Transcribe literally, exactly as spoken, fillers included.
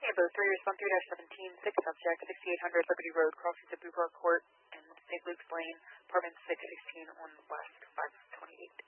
Boat three, respond three seventeen, six subject, sixty-eight hundred Liberty Road, crossing the Bougar Court and Saint Luke's Lane, apartment six sixteen on West five twenty-eight.